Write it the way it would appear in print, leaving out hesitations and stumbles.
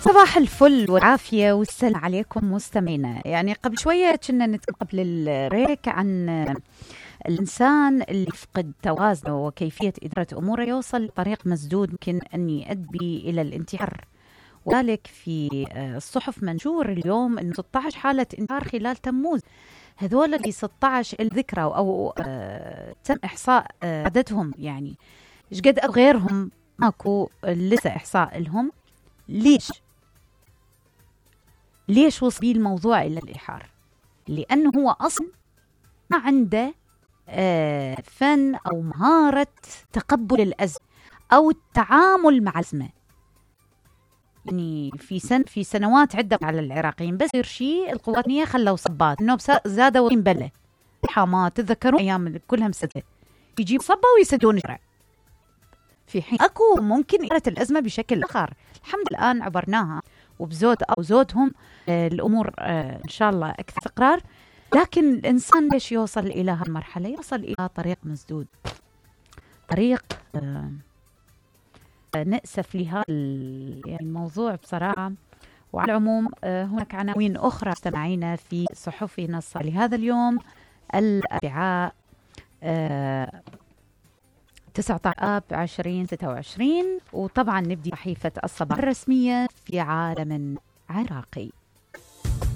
صباح الفل والعافية والسلام عليكم مستمعينا. يعني قبل شوية كنا نتكلم قبل البريك عن الإنسان اللي يفقد توازنه وكيفية إدارة أموره يوصل لطريق مسدود ممكن أن يؤدي إلى الانتحار. وذلك في الصحف منشور اليوم أن 16 حالة انتحار خلال تموز. هذول اللي 16 الذكرى أو تم إحصاء عددهم، يعني إيش قد غيرهم ماكو لسه إحصاء لهم. ليش وصل بيه الموضوع إلى الانتحار؟ لأنه هو أصلا ما عنده فن أو مهارة تقبل الأزمة أو التعامل مع الأزمة. يعني في سنوات عدة على العراقيين بس يصير شيء القوات النية خلوا صبات إنه زادوا بلة حامات. تذكرون أيام كلها مسدة يجيب صبة ويسدون الشارع، في حين أكو ممكن إدارة الأزمة بشكل آخر. الحمد لله الآن عبرناها وبزود أو زودهم الأمور إن شاء الله أكثر استقرار. لكن الإنسان ليش يوصل إلى هالمرحلة؟ يوصل إلى طريق مسدود، طريق نأسف لهذا يعني الموضوع بصراحة. وعلى العموم هناك عناوين أخرى مستمعينا في صحفنا لهذا اليوم الأربعاء 19 آب 2026. وطبعا نبدي صحيفة الصباح الرسمية في عالم عراقي.